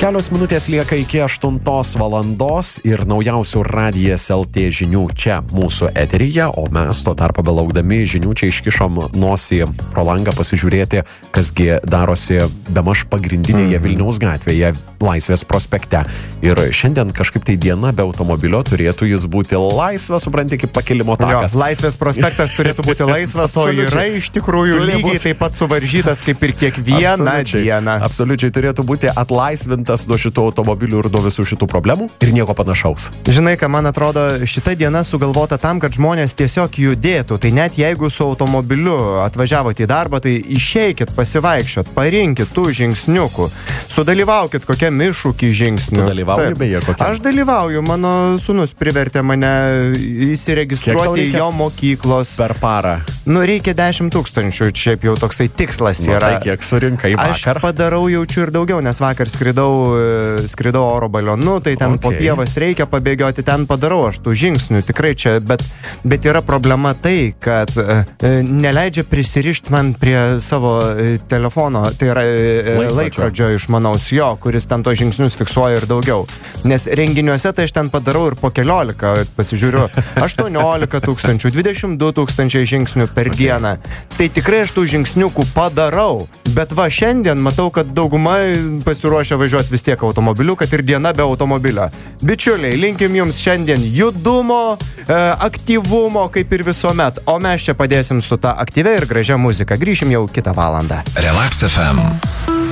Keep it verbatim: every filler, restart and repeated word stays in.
Kelios minutės lieka iki aštuntos valandos ir naujausių Radijas L T žinių čia mūsų eteryje, o mes tuo tarpu belaukdami žinių čia iškišom nosį pro langą pasižiūrėti, kasgi darosi bemaž pagrindinėje mm. Vilniaus gatvėje, Laisvės prospekte. Ir šiandien kažkaip tai diena be automobilio turėtų jis būti laisvas, supranti, kaip pakilimo takas. Jo, Laisvės prospektas turėtų būti laisvas, o yra iš tikrųjų lygiai taip pat suvaržytas kaip ir kiekvieną dieną. Absoliučiai turėtų būti atlaisvintas nuo šitų automobilių ir nuo visų šitų problemų ir nieko panašaus. Žinai, ką man atrodo, šita diena sugalvota tam, kad žmonės tiesiog judėtų. Tai net jeigu su automobiliu atvažiavote į darbą, tai išeikit, pasivaikščiot, parinkit tų žingsniukų, sudalyvaukit kokiam iššūkį žingsnių. Tu dalyvauji beje kokiam? Aš dalyvauju, mano sūnus privertė mane įsiregistruoti į jo mokyklos. Per parą? Nu, reikia dešimt tūkstančių, šiaip jau toksai tikslas nu, yra. Tai kiek surinkai vakar? Aš padarau jaučiu ir daugiau, nes vakar skridau, skridau oro balionu, tai ten okay. po pievas reikia pabėgioti, ten padarau aš tų žingsnių, tikrai čia, bet, bet yra problema tai, kad e, neleidžia prisirišti man prie savo e, telefono, tai yra e, laikrodžio išmanaus jo, kuris ten to žingsnius fiksuoja ir daugiau. Nes renginiuose tai aš ten padarau ir po keliolika, pasižiūriu, aštuoniolika tūkstančių, dvidešimt du tūkstančiai žingsnių per okay. dieną. Tai tikrai aš tų žingsniukų padarau, bet va šiandien matau, kad dauguma pasiruošia važiuoti vis tiek automobiliu, kad ir diena be automobilio. Bičiuliai, linkim jums šiandien judumo, e, aktyvumo, kaip ir visuomet, o mes čia padėsim su ta aktyvia ir gražia muzika. Grįšim jau kitą valandą. Relax F M.